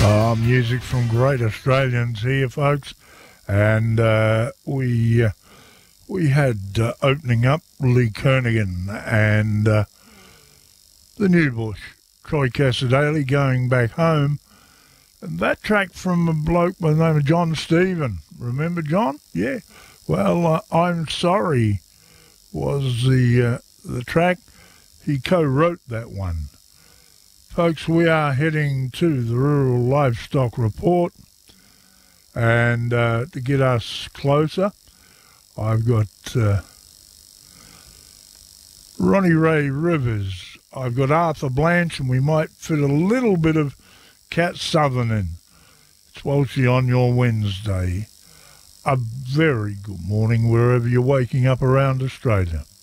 Music from great Australians here, folks, and we had opening up Lee Kernaghan and the New Bush, Troy Cassar-Daley, Going Back Home, and that track from a bloke by the name of John Stephen. Remember John? Yeah. Well, I'm Sorry was the track. He co-wrote that one. Folks, we are heading to the Rural Livestock Report, and to get us closer, I've got Ronnie Ray Rivers, I've got Arthur Blanche, and we might fit a little bit of Cat Southern in. It's Walshy on your Wednesday. A very good morning wherever you're waking up around Australia.